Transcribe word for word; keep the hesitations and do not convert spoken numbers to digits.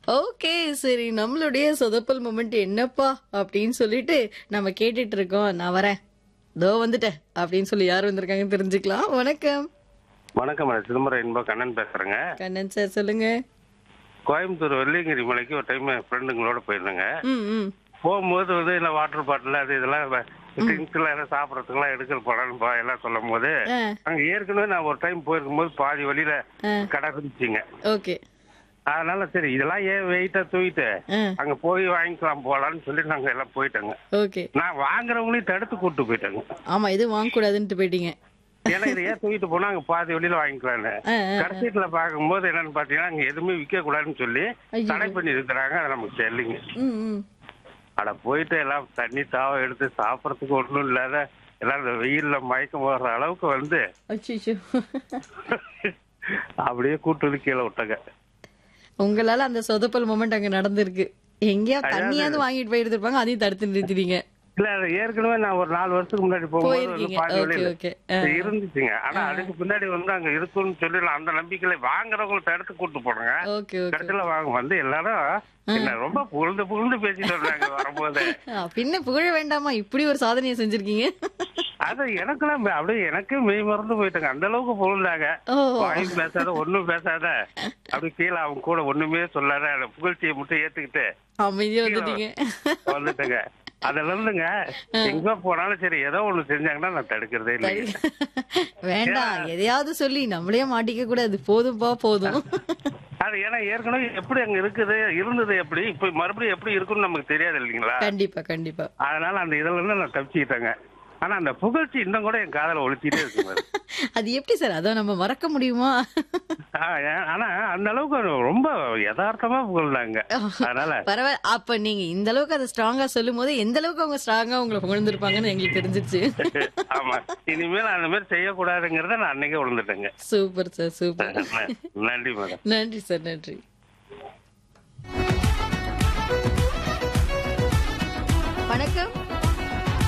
Okay. சரி. நம்மளுடைய சொதப்பல் moment என்னப்பா? அப்படின்னு சொல்லிட்டு நம்ம கேட்டுட்டு இருக்கோம். நான் வரேன். இதோ வந்துட்டேன். அப்படின்னு சொல்லி யார் வந்திருக்காங்கன்னு தெரிஞ்சுக்கலாம். வணக்கம். வணக்கம் மேடம். சிதம்பரம் இன்பா கண்ணன் பேசுறேங்க. கண்ணன் சார் சொல்லுங்க. கோயம்புத்தூர் வெள்ளியங்கிரி மலைக்கு ஒரு டைம் ஃப்ரெண்டுங்களோட போயிருந்தேங்க. ம், ம். போகும்போது வந்து இல்லை வாட்டர் பாட்டில் அது இதெல்லாம் ட்ரிங்க்ஸ் எல்லாம் எல்லாம் சாப்பிட்றதுக்கெல்லாம் எடுக்கிற போடான்னு எல்லாம் சொல்லும் போது ஆ, அங்கே ஏற்கனவே நான் ஒரு டைம் போயிருக்கும் போது பாதி வழியில ஆ. கடை இருந்துச்சுங்க. ஓகே. அதனால சரி இதெல்லாம் ஏன் வெயிட்டா தூக்கிட்டு ஆ, அங்க போய் வாங்கிக்கலாம் போலான்னு சொல்லி நாங்க எல்லாம் போயிட்டோங்க. ஓகே. நான் வாங்குறவங்களையும் தடுத்து கூட்டு போயிட்டேங்க. ஆமா, எதுவும் வாங்கக்கூடாதுன்ட்டு போயிட்டீங்க. ஏன்னா இதை ஏன் தூக்கிட்டு போனா அங்க பாதி வழியில வாங்கிக்கலான்னு. ஆ, ஆ, ஆ. கடைசீட்டுல பார்க்கும்போது என்னன்னு பாத்தீங்கன்னா அங்க எதுவுமே விற்க கூடாதுன்னு சொல்லி ஐயோ. தடை பண்ணி இருக்கிறாங்க. அது நமக்கு தெரியலைங்க. ம், ம். அட போயிட்டு எல்லாம் தண்ணி தாவ எடுத்து சாப்பிடறதுக்கு ஒண்ணும் இல்லாத எல்லாம் இந்த வெயில்ல மயக்கம் வர்ற அளவுக்கு வந்து அச்சச்சோ. அப்படியே கூட்டு வந்து கீழே விட்டாங்க. உங்களால அந்த சொதப்பல் மொமெண்ட் அங்க நடந்திருக்கு. எங்கேயா அதாவது- தண்ணியாவது வாங்கிட்டு போயிருந்திருப்பாங்க, அதையும் தடுத்து நிறுத்திட்டீங்க. இல்ல அது ஏற்கனவே நான் ஒரு நாலு வருஷத்துக்கு முன்னாடி போகும்போது வந்து போயிருக்கீங்க. பாதி ஓகே, வழியில ஓகே. இருந்துச்சுங்க. ஆனா அதுக்கு பின்னாடி வந்து அங்க இருக்குன்னு சொல்லி நான் அந்த நம்பிக்கையில வாங்குறவங்களை தடுத்து கூட்டு போடுங்க. Okay, okay. கடைசியில வாங்க வந்து எல்லாரும் என்ன ரொம்ப புகழ்ந்து புகழ்ந்து பேசிட்டு வந்தாங்க வரும்போது. ஆ, பின்ன புகழ வேண்டாமா? இப்படி ஒரு சாதனையை செஞ்சிருக்கீங்க. அது எனக்கெல்லாம் மே- அப்படியே எனக்கே மெய் மறந்து போயிட்டாங்க. அந்த அளவுக்கு புகழ்ந்தாங்க. ஓ. வாயும் பேசாத ஒண்ணும் பேசாத அப்படி கீழே அவங்க கூட ஒண்ணுமே சொல்லாத அந்த புகழ்ச்சியை மட்டும் ஏத்துக்கிட்டு அமைதியா வந்துட்டீங்க. வந்துட்டுங்க. அதுல இருந்துங்க எங்க போனாலும் சரி ஏதோ ஒண்ணு செஞ்சாங்கன்னா நான் தடுக்கிறதே இல்லை. வேண்டாம், எதையாவது சொல்லி நம்மளே மாட்டிக்க கூடாது. போதும்பா போதும். அது ஏன்னா ஏற்கனவே எப்படி அங்க இருக்குது இருந்தது எப்படி இப்ப மறுபடியும் எப்படி இருக்குன்னு நமக்கு தெரியாது இல்லைங்களா. கண்டிப்பா, கண்டிப்பா. அதனால அந்த இதுல இருந்து நான் தப்பிச்சுக்கிட்டேங்க. ஆனா அந்த புகழ்ச்சி இன்னும் கூட என் காதல ஒழிச்சிட்டே இருக்கு பாரு. அது எப்படி சார்? அதை நம்ம மறக்க முடியுமா? ஆ, ஏன்- ஆனா அந்த அளவுக்கு ரொம்ப யதார்த்தமா புகழ்ந்தாங்க. அதனால பரவாயில்ல. அப்ப நீங்க இந்த அளவுக்கு அதை ஸ்ட்ராங்கா சொல்லும் போது எந்த அளவுக்கு அவங்க ஸ்ட்ராங்கா உங்களை புகழ்ந்திருப்பாங்கன்னு எங்களுக்கு தெரிஞ்சிருச்சு. ஆமா இனிமேல் அந்த மாதிரி செய்யக்கூடாதுங்கிறத நான் அன்னைக்கே விழுந்துட்டேங்க. Super sir, super. நன்றி மேடம். நன்றி சார், நன்றி. வணக்கம்.